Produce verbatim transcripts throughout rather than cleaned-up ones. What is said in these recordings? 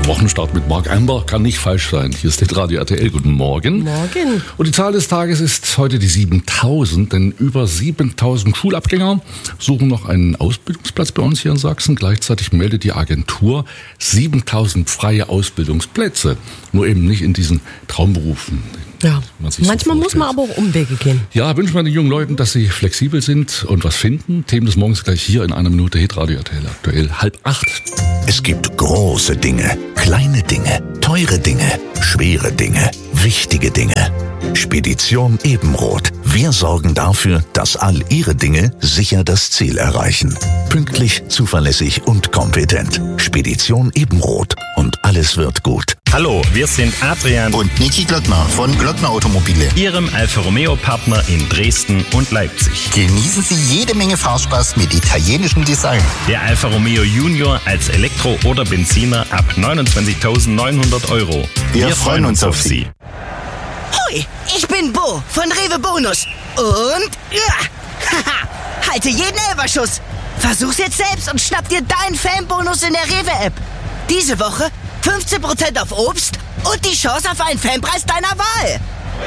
Wochenstart mit Mark Amber kann nicht falsch sein. Hier ist Radio R T L. Guten Morgen. Morgen. Und die Zahl des Tages ist heute die siebentausend, denn über siebentausend Schulabgänger suchen noch einen Ausbildungsplatz bei uns hier in Sachsen. Gleichzeitig meldet die Agentur siebentausend freie Ausbildungsplätze. Nur eben nicht in diesen Traumberufen. Ja, man sich manchmal so muss man aber auch Umwege gehen. Ja, wünschen wir den jungen Leuten, dass sie flexibel sind und was finden. Themen des Morgens gleich hier in einer Minute. Hitradio R T L aktuell halb acht. Es gibt große Dinge, kleine Dinge, teure Dinge, schwere Dinge, wichtige Dinge. Spedition Ebenroth. Wir sorgen dafür, dass all Ihre Dinge sicher das Ziel erreichen. Pünktlich, zuverlässig und kompetent. Spedition Ebenroth. Und alles wird gut. Hallo, wir sind Adrian und Niki Glöckner von Glöckner Automobile, Ihrem Alfa Romeo Partner in Dresden und Leipzig. Genießen Sie jede Menge Fahrspaß mit italienischem Design. Der Alfa Romeo Junior als Elektro- oder Benziner ab neunundzwanzigtausendneunhundert Euro. Wir, wir freuen uns auf Sie. Hoi, ich bin Bo von Rewe Bonus. Und ja, haha, halte jeden Elferschuss. Versuch's jetzt selbst und schnapp dir deinen Fanbonus in der Rewe-App. Diese Woche fünfzehn Prozent auf Obst und die Chance auf einen Fanpreis deiner Wahl.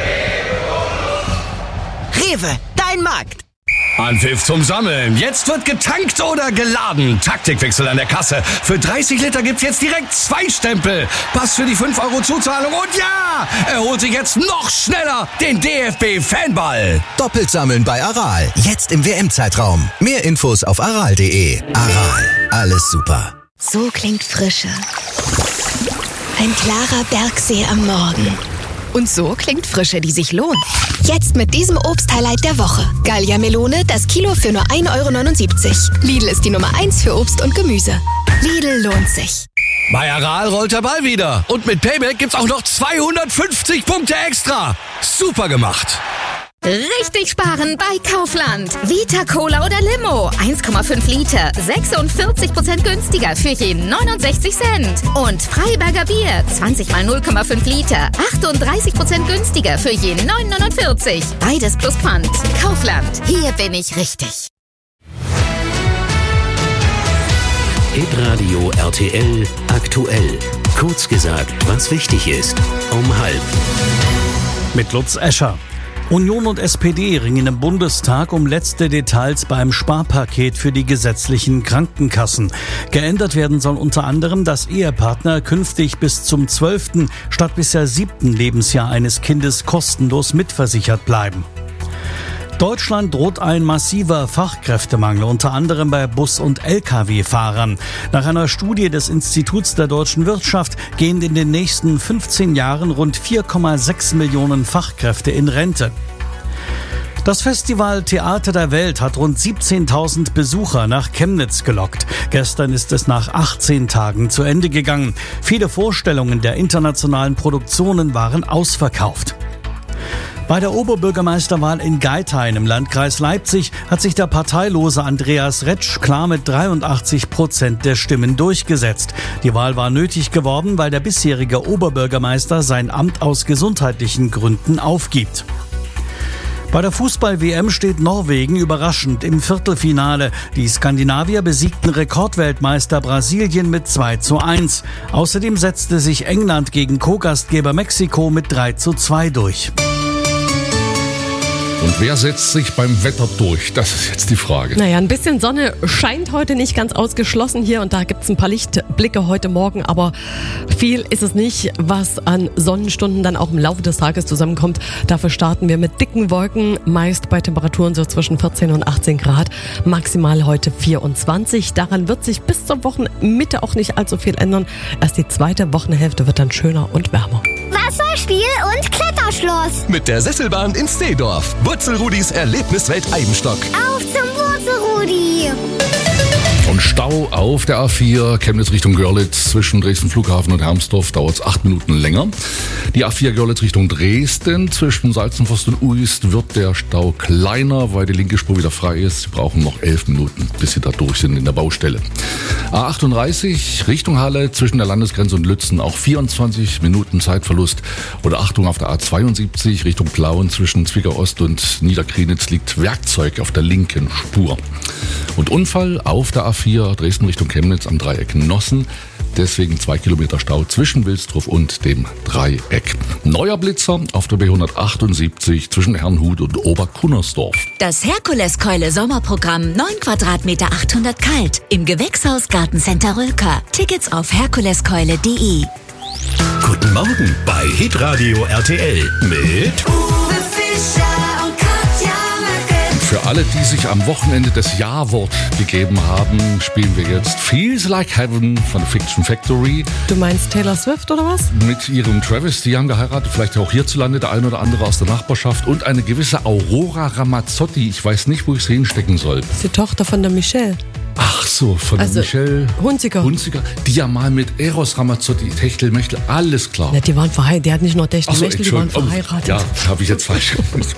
Rewe, dein Markt. Anpfiff zum Sammeln. Jetzt wird getankt oder geladen. Taktikwechsel an der Kasse. Für dreißig Liter gibt's jetzt direkt zwei Stempel. Pass für die fünf Euro Zuzahlung. Und ja, er holt sich jetzt noch schneller den D F B-Fanball. Doppelt sammeln bei Aral. Jetzt im W M-Zeitraum. Mehr Infos auf aral punkt de. Aral. Alles super. So klingt Frische. Ein klarer Bergsee am Morgen. Und so klingt Frische, die sich lohnt. Jetzt mit diesem Obst-Highlight der Woche. Gallia Melone, das Kilo für nur ein Euro neunundsiebzig. Lidl ist die Nummer eins für Obst und Gemüse. Lidl lohnt sich. Bei Aral rollt der Ball wieder. Und mit Payback gibt's auch noch zweihundertfünfzig Punkte extra. Super gemacht. Richtig sparen bei Kaufland. Vita Cola oder Limo. eins Komma fünf Liter. sechsundvierzig Prozent günstiger für jeden neunundsechzig Cent. Und Freiberger Bier. zwanzig mal null Komma fünf Liter. achtunddreißig Prozent günstiger für jeden neun neunundvierzig. Beides plus Pfand. Kaufland. Hier bin ich richtig. Hitradio R T L aktuell. Kurz gesagt, was wichtig ist. Um halb. Mit Lutz Escher. Union und S P D ringen im Bundestag um letzte Details beim Sparpaket für die gesetzlichen Krankenkassen. Geändert werden soll unter anderem, dass Ehepartner künftig bis zum zwölften statt bisher siebten Lebensjahr eines Kindes kostenlos mitversichert bleiben. Deutschland droht ein massiver Fachkräftemangel, unter anderem bei Bus- und L K W-Fahrern. Nach einer Studie des Instituts der deutschen Wirtschaft gehen in den nächsten fünfzehn Jahren rund vier Komma sechs Millionen Fachkräfte in Rente. Das Festival Theater der Welt hat rund siebzehntausend Besucher nach Chemnitz gelockt. Gestern ist es nach achtzehn Tagen zu Ende gegangen. Viele Vorstellungen der internationalen Produktionen waren ausverkauft. Bei der Oberbürgermeisterwahl in Geithain im Landkreis Leipzig hat sich der parteilose Andreas Retsch klar mit dreiundachtzig Prozent der Stimmen durchgesetzt. Die Wahl war nötig geworden, weil der bisherige Oberbürgermeister sein Amt aus gesundheitlichen Gründen aufgibt. Bei der Fußball-W M steht Norwegen überraschend im Viertelfinale. Die Skandinavier besiegten Rekordweltmeister Brasilien mit zwei zu eins. Außerdem setzte sich England gegen Co-Gastgeber Mexiko mit drei zu zwei durch. Und wer setzt sich beim Wetter durch? Das ist jetzt die Frage. Naja, ein bisschen Sonne scheint heute nicht ganz ausgeschlossen hier und da gibt's ein paar Lichtblicke heute Morgen, aber viel ist es nicht, was an Sonnenstunden dann auch im Laufe des Tages zusammenkommt. Dafür starten wir mit dicken Wolken, meist bei Temperaturen so zwischen vierzehn und achtzehn Grad, maximal heute vierundzwanzig. Daran wird sich bis zur Wochenmitte auch nicht allzu viel ändern. Erst die zweite Wochenhälfte wird dann schöner und wärmer. Wasserspiel und Kletterschloss. Mit der Sesselbahn in Steedorf. Wurzelrudis Erlebniswelt Eibenstock. Auf zum Wurzelrudi. Und Stau auf der A vier, Chemnitz Richtung Görlitz, zwischen Dresden Flughafen und Hermsdorf dauert es acht Minuten länger. Die A vier Görlitz Richtung Dresden, zwischen Salzenforst und Uist wird der Stau kleiner, weil die linke Spur wieder frei ist. Sie brauchen noch elf Minuten, bis sie da durch sind in der Baustelle. A achtunddreißig Richtung Halle, zwischen der Landesgrenze und Lützen, auch vierundzwanzig Minuten Zeitverlust. Oder Achtung, auf der A zweiundsiebzig Richtung Plauen, zwischen Zwickau Ost und Niederkrienitz liegt Werkzeug auf der linken Spur. Und Unfall auf der A vier Dresden Richtung Chemnitz am Dreieck Nossen. Deswegen zwei Kilometer Stau zwischen Wilsdruf und dem Dreieck. Neuer Blitzer auf der B hundertachtundsiebzig zwischen Herrnhut und Oberkunnersdorf. Das Herkuleskeule Sommerprogramm neun Quadratmeter achthundert kalt im Gewächshaus Gartencenter Rölker. Tickets auf herkuleskeule punkt de. Guten Morgen bei Hitradio R T L mit Uwe Fischer und Katja Möcken. Für alle, die sich am Wochenende das Ja-Wort gegeben haben, spielen wir jetzt Feels Like Heaven von Fiction Factory. Du meinst Taylor Swift oder was? Mit ihrem Travis, die haben geheiratet, vielleicht auch hierzulande der ein oder andere aus der Nachbarschaft. Und eine gewisse Aurora Ramazzotti, ich weiß nicht, wo ich sie hinstecken soll. Das ist die Tochter von der Michelle. Ach so, von Also, der Michelle Hunziker. Hunziker, die ja mal mit Eros Ramazzotti, Techtel, Mechtel, alles klar. Ja, die waren verheiratet. Die hat nicht nur Techtel, Ach so, Mechtel, die waren Entschuldigung. verheiratet. Ja, habe ich jetzt falsch.